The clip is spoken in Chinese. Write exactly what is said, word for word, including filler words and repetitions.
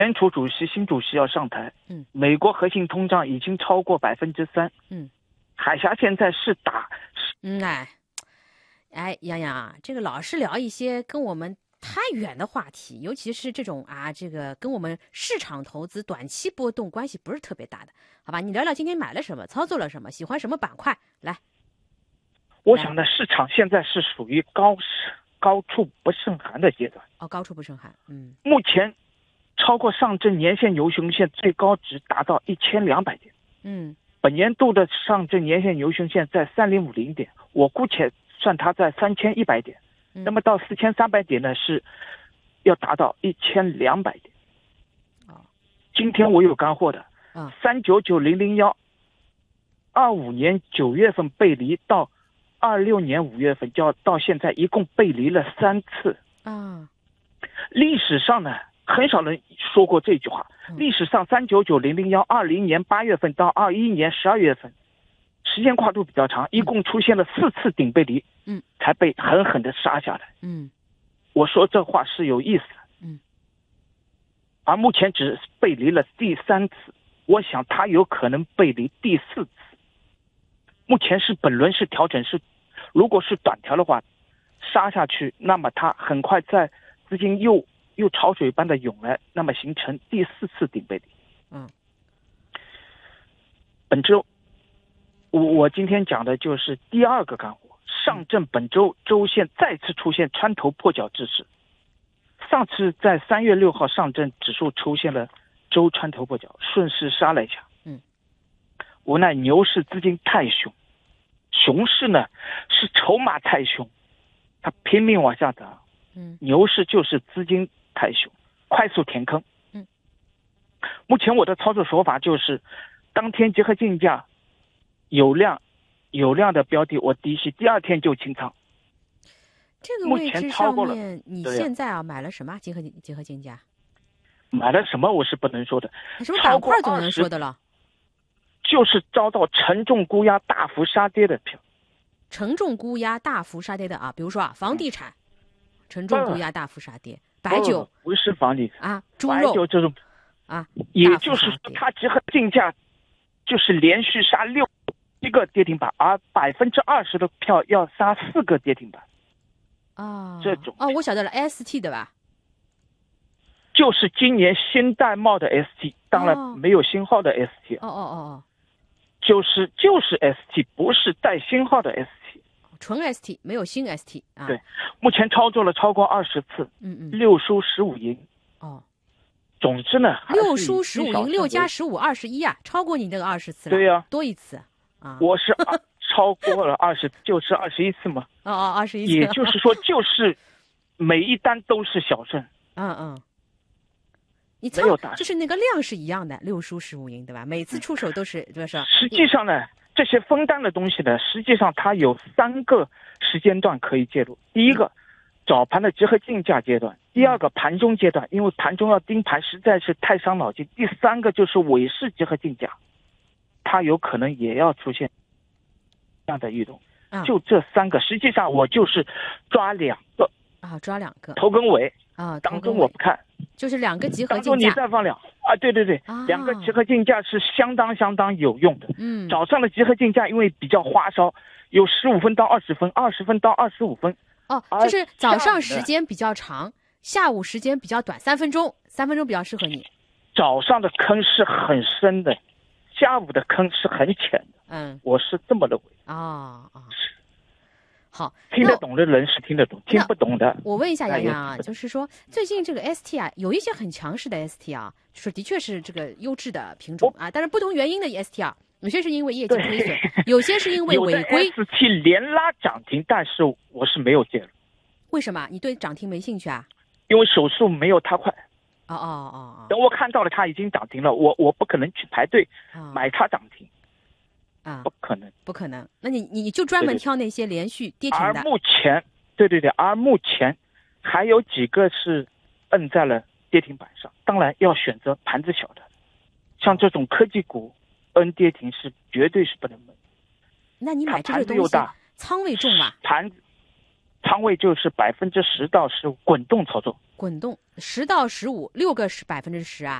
联储主席、新主席要上台， 嗯， 美国核心通胀已经超过百分之三， 嗯， 海峡现在是打， 嗯，哎，哎，洋洋啊，这个老是聊一些跟我们太远的话题，尤其是这种啊，这个跟我们市场投资短期波动关系不是特别大的，好吧？你聊聊今天买了什么，操作了什么，喜欢什么板块？来， 我想呢，市场现在是属于高高处不胜寒的阶段。 哦，高处不胜寒，嗯， 目前超过上证年线牛熊线最高值达到一千两百点， 嗯， 本年度的上证年线牛熊线在三零五零点，我姑且算它在三千一百点， 嗯， 那么到四千三百点呢是要达到一千两百点。 哦， 今天我有干货的， 啊， 三九九零零幺，二五年九月份背离到二六年五月份，就要到现在一共背离了三次。 啊， 历史上呢，很少人说过这句话。 嗯、 历史上三九九零零幺，二零年八月份到二一年十二月份，时间跨度比较长，一共出现了四次顶背离， 嗯， 才被狠狠的杀下来。 嗯， 我说这话是有意思的， 嗯， 而目前只背离了第三次，我想它有可能背离第四次。目前是本轮是调整，是如果是短调的话，杀下去，那么它很快在资金又又潮水般的涌来，那么形成第四次顶背离。 嗯， 本周我我今天讲的就是第二个干货，上证本周周线再次出现穿头破脚之势。上次在三月六号，上证指数出现了周穿头破脚，顺势杀了一下。 嗯， 无奈牛市资金太凶，熊市呢是筹码太凶，它拼命往下砸。 嗯， 牛市就是资金太凶，快速填坑。 嗯， 目前我的操作手法就是当天结合竞价有量有量的标的我低吸，第二天就清仓。 这个位置上面你对现在啊买了什么？结合结合竞价买了什么我是不能说的， 什么板块总能说的了， 就是遭到沉重估压大幅杀跌的票。 沉重估压大幅杀跌的啊，比如说啊房地产、嗯、沉重估压大幅杀跌，白酒不是房地产啊，猪肉白酒这种啊， 也就是说它结合竞价就是连续杀六一个跌停板，而百分之二十的票要杀四个跌停板。 啊， 这种哦，我晓得了 ，S T 对吧？ 就是今年新戴帽的 S T， 当然没有新号的 S T。 哦哦哦哦， 就是就是 S T， 不是带新号的 S T， 纯 S T 没有新 S T 啊。 对，目前操作了超过二十次， 嗯嗯， 六输十五赢。 哦， 总之呢， 六输十五赢，六加十五二十一啊，超过你那个二十次了。 对呀、啊， 多一次啊。 我是超过了二十，就是二十一次嘛。 哦哦，二十一次。 也就是说，就是每一单都是小胜。 嗯嗯。你操，就是那个量是一样的，六输十五赢，对吧？每次出手都是多少？ 实际上呢，这些分单的东西呢，实际上它有三个时间段可以介入。第一个，早盘的结合竞价阶段；第二个，盘中阶段，因为盘中要盯盘实在是太伤脑筋；第三个就是尾市结合竞价，它有可能也要出现这样的异动。 啊、 就这三个，实际上我就是抓两个啊，抓两个头跟尾啊， 当中我不看。 就是两个集合竞价， 当中你再放两啊，对对对， 啊、 两个集合竞价是相当相当有用的。 嗯， 早上的集合竞价因为比较花哨，有十五分到二十分，二十分到二十五分。 哦，就是早上时间比较长，下午时间比较短，三分钟，三分钟比较适合你。 早上的坑是很深的，下午的坑是很浅的。 嗯， 我是这么认为。 哦哦。好， 听得懂的人是听得懂，听不懂的。 我问一下杨洋啊，就是说最近这个 S T 啊，有一些很强势的 S T 啊，就是的确是这个优质的品种啊，但是不同原因的 S T 啊，有些是因为业绩亏损，有些是因为违规。 有的 S T 连拉涨停，但是我是没有介入。 为什么？你对涨停没兴趣啊？ 因为手速没有它快。 哦哦哦哦。 等我看到了它已经涨停了，我我不可能去排队买它涨停。 啊， 不可能， 不可能。那你你就专门挑那些连续跌停的。 而目前，对对对，而目前还有几个是摁在了跌停板上。当然要选择盘子小的，像这种科技股摁跌停是绝对是不能买。 那你买这个东西，仓位重吧？ 盘子仓位就是百分之十到十五滚动操作。 滚动十到十五，六个是百分之十啊。